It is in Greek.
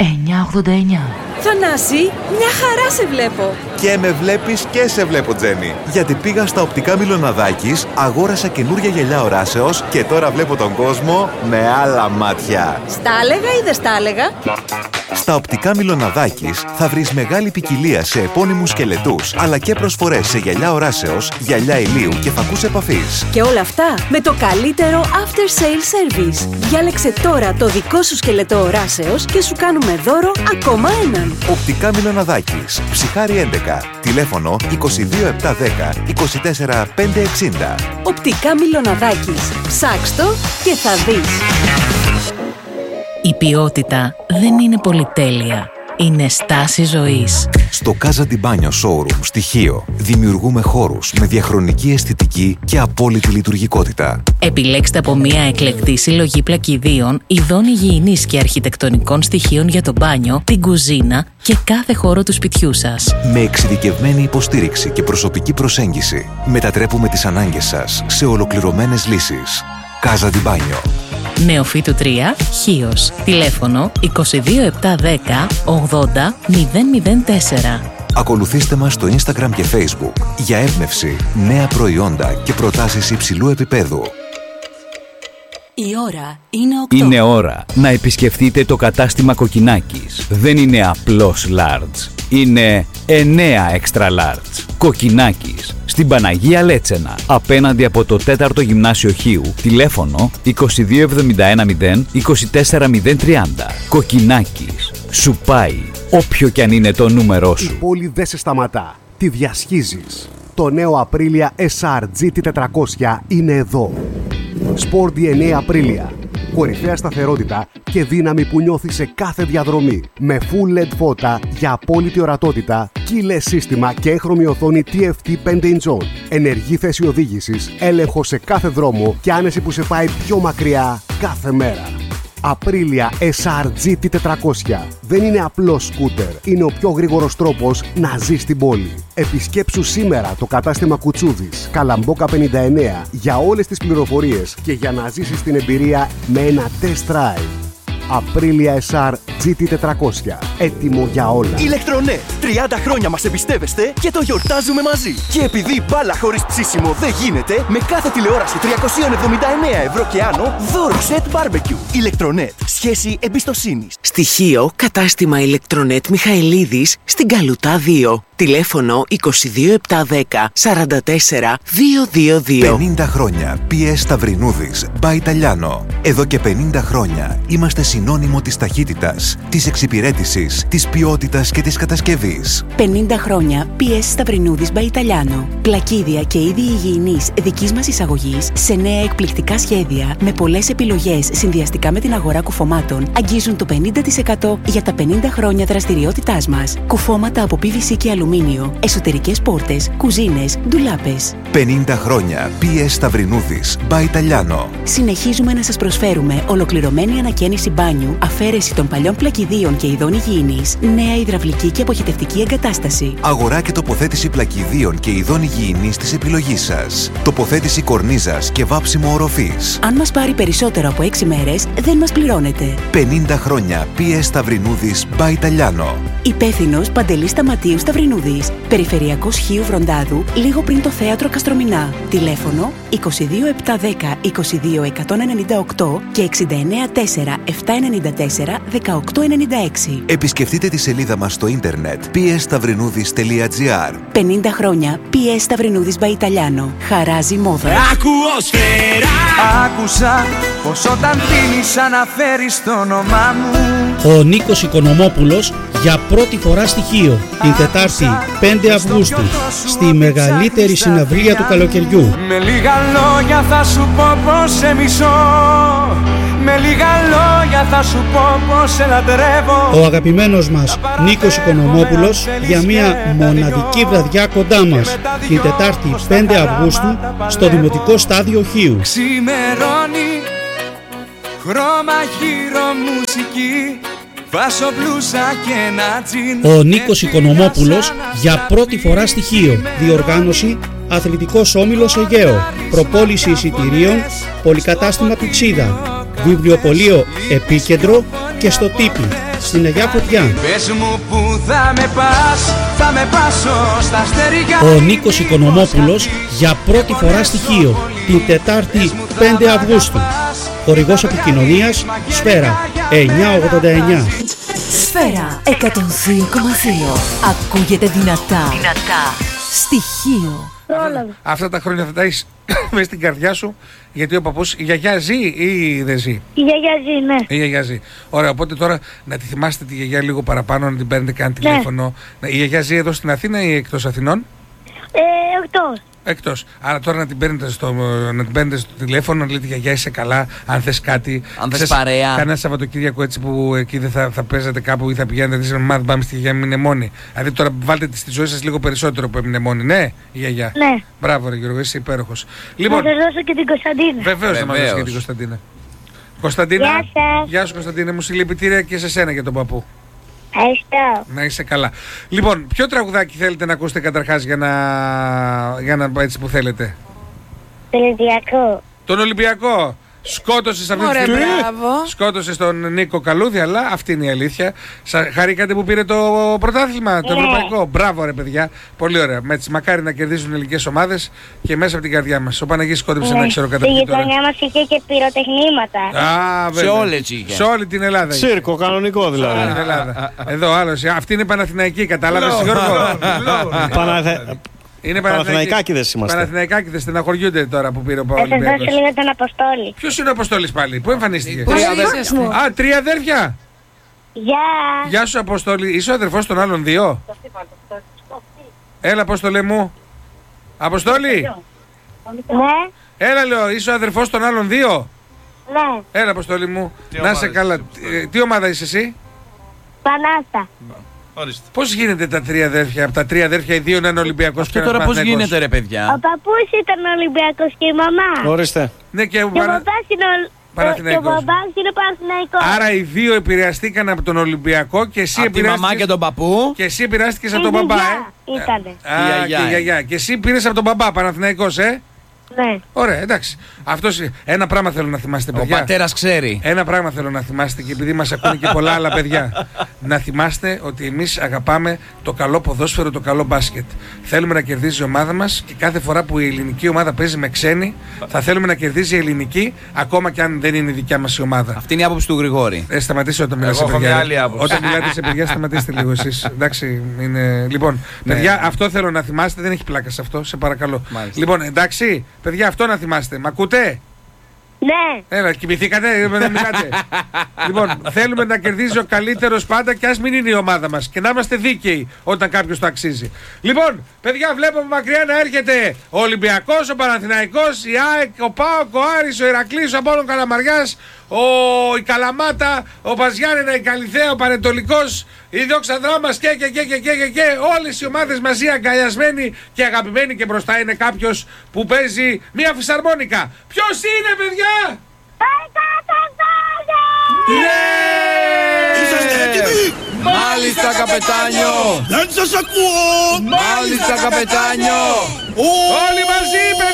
989. Θανάση, μια χαρά σε βλέπω. Και με βλέπεις και σε βλέπω, Τζέννη. Γιατί πήγα στα οπτικά Μιλοναδάκης, αγόρασα καινούρια γυαλιά οράσεως και τώρα βλέπω τον κόσμο με άλλα μάτια. Στα έλεγα ή δεν στα έλεγα? Στα οπτικά Μιλοναδάκης θα βρεις μεγάλη ποικιλία σε επώνυμους σκελετούς, αλλά και προσφορές σε γυαλιά οράσεως, γυαλιά ηλίου και φακούς επαφής. Και όλα αυτά με το καλύτερο after sale service. Διάλεξε τώρα το δικό σου σκελετό οράσεως και σου κάνουμε δώρο ακόμα έναν. Οπτικά Μιλοναδάκης, Ψυχάρη 11, τηλέφωνο 22710 24560. Οπτικά Μιλοναδάκης. Ψάξ' το και θα δεις. Η ποιότητα δεν είναι πολυτέλεια. Είναι στάση ζωής. Στο Casa di Bagno Showroom στοιχείο δημιουργούμε χώρους με διαχρονική αισθητική και απόλυτη λειτουργικότητα. Επιλέξτε από μια εκλεκτή συλλογή πλακιδίων, ειδών υγιεινής και αρχιτεκτονικών στοιχείων για το μπάνιο, την κουζίνα και κάθε χώρο του σπιτιού σας. Με εξειδικευμένη υποστήριξη και προσωπική προσέγγιση, μετατρέπουμε τις ανάγκες σας σε ολοκληρωμένες λύσεις. Casa di Bagno. Νεοφύτου 3, Χίος. Τηλέφωνο 22710 80 004. Ακολουθήστε μας στο Instagram και Facebook για έμπνευση, νέα προϊόντα και προτάσεις υψηλού επίπεδου. Η ώρα είναι 8. Είναι ώρα να επισκεφτείτε το κατάστημα Κοκκινάκης. Δεν είναι απλώς large. Είναι 9 extra large. Κοκκινάκης. Στην Παναγία Λέτσενα. Απέναντι από το 4ο Γυμνάσιο Χίου. Τηλέφωνο 22710 24030. Κοκκινάκης. Σου πάει όποιο κι αν είναι το νούμερό σου. Η πόλη δεν σε σταματά. Τη διασχίζεις. Το νέο Aprilia SR GT400 είναι εδώ. Sport DNA Aprilia. Κορυφαία σταθερότητα και δύναμη που νιώθει σε κάθε διαδρομή. Με full LED φώτα για απόλυτη ορατότητα, keyless σύστημα και έγχρωμη οθόνη TFT 5 inch. Ενεργή θέση οδήγησης, έλεγχο σε κάθε δρόμο και άνεση που σε πάει πιο μακριά κάθε μέρα. Aprilia SR GT400. Δεν είναι απλός σκούτερ. Είναι ο πιο γρήγορος τρόπος να ζεις στην πόλη. Επισκέψου σήμερα το κατάστημα Κουτσούδης, Καλαμπόκα 59, για όλες τις πληροφορίες και για να ζήσεις την εμπειρία με ένα test drive. Aprilia SR GT400. Έτοιμο για όλα. Ηλεκτρονέτ. 30 χρόνια μας εμπιστεύεστε και το γιορτάζουμε μαζί. Και επειδή μπάλα χωρίς ψήσιμο δεν γίνεται, με κάθε τηλεόραση 379 ευρώ και άνω, δώρο σετ barbecue. Ηλεκτρονέτ. Σχέση εμπιστοσύνης. Στοιχείο κατάστημα Ηλεκτρονέτ Μιχαηλίδης στην Καλουτά 2. Τηλέφωνο 22710 44 222. 50 χρόνια PS Σταυρινούδης by Italiano. Εδώ και 50 χρόνια είμαστε συνώνυμο της ταχύτητας, της εξυπηρέτησης, της ποιότητας και της κατασκευής. 50 χρόνια PS Σταυρινούδης by Italiano. Πλακίδια και είδη υγιεινής δικής μας εισαγωγής σε νέα εκπληκτικά σχέδια με πολλές επιλογές συνδυαστικά με την αγορά κουφωμάτων αγγίζουν το 50% για τα 50 χρόνια δραστηριότητάς μας. Κουφώματα από PVC και αλουμίνιο, εσωτερικές πόρτες, κουζίνες, ντουλάπες. 50 χρόνια PS Σταυρινούδης by Italiano. Συνεχίζουμε να σας προσφέρουμε ολοκληρωμένη ανακαίνιση μπάνιου, αφαίρεση των παλιών πλακιδίων και ειδών υγιεινής, νέα υδραυλική και αποχετευτική εγκατάσταση. Αγορά και τοποθέτηση πλακιδίων και ειδών υγιεινής της επιλογής σας. Τοποθέτηση κορνίζας και βάψιμο οροφής. Αν μας πάρει περισσότερο από 6 μέρες, δεν μας πληρώνετε. 50 χρόνια PS Σταυρινούδης by Italiano. Υπεύθυνος Παντελής Σταματίου Σταυρινούδης. Περιφερειακός Χίου Βροντάδου, λίγο πριν το θέατρο Καστρομηνά. Τηλέφωνο 22710 22198 και 694 794 1896. Επισκεφτείτε τη σελίδα μας στο ίντερνετ psstavrinudis.gr. 50 χρόνια PS Σταυρινούδης by Italiano. Χαράζει μόδα. Άκουσα πως όταν πίνεις αναφέρεις το όνομά μου. Ο Νίκος Οικονομόπουλος για πρώτη φορά στοιχείο την Τετάρτη 5 Αυγούστου στη μεγαλύτερη συναυλία του καλοκαιριού. Με λίγα λόγια θα σου πω πως σε μισώ. Με λίγα λόγια θα σου πω πως σε λατρεύω. Ο αγαπημένος μας Νίκος Οικονομόπουλος για μια μοναδική βραδιά κοντά μας την Τετάρτη 5 Αυγούστου στο Δημοτικό Στάδιο Χίου. Ξημερώνει, χρώμα γύρω μουσική, βάσο μπλούζα και ένα τζιν. Ο Νίκος Οικονομόπουλος για πρώτη φορά στοιχείο. Διοργάνωση Αθλητικός Όμιλος Αιγαίο. Προπόληση εισιτηρίων Πολυκατάστημα Πηξίδα. Βιβλιοπωλείο Επίκεντρο και στο τύπι. Στην Αγιά Φωτιά. Πες μου που θα με πας, θα με πάσω στα αστέρια. Ο Νίκος Οικονομόπουλος για πρώτη φορά στοιχείο την Τετάρτη 5 Αυγούστου. Χορηγός επικοινωνίας Σφαίρα 989. Σφαίρα 102,2. Ακούγεται δυνατά. Στοιχείο. Αυτά τα χρόνια θα τα έχεις μες στην καρδιά σου, γιατί ο παππούς, η γιαγιά ζει ή δεν ζει? Η γιαγιά ζει, ναι. Η γιαγιά ζει. Ωραία, οπότε τώρα να τη θυμάστε τη γιαγιά λίγο παραπάνω, να την παίρνετε καν τηλέφωνο. Η γιαγιά ζει εδώ στην Αθήνα ή εκτός Αθηνών? Εκτός. Εκτός. Άρα τώρα να την παίρνετε στο τηλέφωνο, να λέτε γιαγιά είσαι καλά, αν θες κάτι. Αν θες παρέα. Κανένα Σαββατοκύριακο έτσι που εκεί δεν θα παίζετε κάπου ή θα πηγαίνετε, δεν ξέρω, πάμε στη γιαγιά, μην είναι μόνη. Δηλαδή τώρα βάλτε τη στη ζωή σας λίγο περισσότερο που έμεινε μόνη. Ναι, η γιαγιά. Ναι. Μπράβο, ρε Γιώργο, είσαι υπέροχος. Λοιπόν, να σας δώσω και την Κωνσταντίνα. Βεβαίως να μας δώσει και την Κωνσταντίνα. Κωνσταντίνα, γεια σας. Γεια σου Κωνσταντίνα, μου συλληπιτήρια και σε σένα για τον παππού. Ευχαριστώ. Να είσαι καλά. Λοιπόν, ποιο τραγουδάκι θέλετε να ακούσετε καταρχάς για να έτσι που θέλετε? Τον Ολυμπιακό. Τον Ολυμπιακό. Σκότωσες αυτή τη στιγμή. Σκότωσες τον Νίκο Καλούδη, αλλά αυτή είναι η αλήθεια. Χαρήκατε που πήρε το πρωτάθλημα, το ευρωπαϊκό. Μπράβο ρε παιδιά. Πολύ ωραία. Έτσι, μακάρι να κερδίζουν οι ελληνικές ομάδες και μέσα από την καρδιά μας. Ο Παναγής κόντεψε να ξέρω κατά ποιο. Στη γειτονιά μας είχε και πυροτεχνήματα. Σε όλες είχε. Σε όλη την Ελλάδα. Τσίρκο, κανονικό δηλαδή. Την Ελλάδα. Εδώ άλλος. Αυτή είναι Παναθηναϊκή, κατάλαβες Γιώργο? Είναι Παναθηναϊκάκηδες είμαστε. Παναθηναϊκάκηδες στεναχωριούνται τώρα που πήρε ο Ολυμπιακός. Θα σας δώσω λίγο τον Αποστόλη. Ποιος είναι ο Αποστόλης πάλι, πού εμφανίστηκε? Τρία αδέρφια. Γεια σου Αποστόλη, είσαι ο αδερφός των άλλων δύο? Έλα Αποστόλε μου. Αποστόλη. Ναι. Έλα λέω, είσαι ο αδερφός των άλλων δύο? Ναι. Έλα Αποστόλη μου, να είσαι καλά. Τι ομάδα είσαι εσύ? Πανάστα. Πώς γίνεται τα τρία αδέρφια, από τα τρία αδέρφια οι δύο να είναι Ολυμπιακός και τώρα πώς γίνεται ρε παιδιά? Ο παππούς ήταν Ολυμπιακός και η μαμά. Ορίστε. Ναι, και ο μπαμπάς είναι Παναθηναϊκός. Άρα οι δύο επηρεαστήκαν από τον Ολυμπιακό και εσύ από τη μαμά και τον παππού. Και εσύ επηρεάστηκες από τον μπαμπά, ήτανε. Και η γιαγιά. Και εσύ πήρες από τον μπαμπά, Παναθηναϊκός, Ναι. Ωραία, εντάξει. Αυτός, ένα πράγμα θέλω να θυμάστε, παιδιά. Ο πατέρας ξέρει. Ένα πράγμα θέλω να θυμάστε και επειδή μας ακούνε και πολλά άλλα παιδιά. Να θυμάστε ότι εμείς αγαπάμε το καλό ποδόσφαιρο, το καλό μπάσκετ. Θέλουμε να κερδίζει η ομάδα μας και κάθε φορά που η ελληνική ομάδα παίζει με ξένη, θα θέλουμε να κερδίζει η ελληνική, ακόμα και αν δεν είναι η δικιά μας η ομάδα. Αυτή είναι η άποψη του Γρηγόρη. Σταματήστε όταν μιλάτε σε παιδιά. Όταν μιλάτε σε παιδιά, σταματήστε λίγο εσείς. Εντάξει, είναι. Λοιπόν, παιδιά, αυτό θέλω να θυμάστε, δεν έχει πλάκα σε αυτό, σε παρακαλώ. Λοιπόν, εντάξει. Παιδιά, αυτό να θυμάστε. Μ' ακούτε? Ναι. Έλα, κοιμηθήκατε, δεν μιλάτε. Λοιπόν, θέλουμε να κερδίζει ο καλύτερος πάντα και ας μην είναι η ομάδα μας. Και να είμαστε δίκαιοι όταν κάποιος το αξίζει. Λοιπόν, παιδιά, βλέπουμε μακριά να έρχεται ο Ολυμπιακός, ο Παναθηναϊκός, η ΑΕΚ, ο ΠΑΟΚ, ο Άρης, ο Ηρακλής, ο Απόλλων Καλαμαριάς, η Καλαμάτα, ο Παζιάννενα, η Καλιθέα, ο Πανετολικός, η Δόξα μας και όλες οι ομάδες μαζί αγκαλιασμένοι και αγαπημένοι και μπροστά είναι κάποιος που παίζει μια φυσαρμόνικα. Ποιος είναι, παιδιά? Είσαστε έτοιμοι? Μάλιστα καπετάνιο. Δεν σας ακούω. Μάλιστα καπετάνιο. Όλοι μαζί, παιδιά!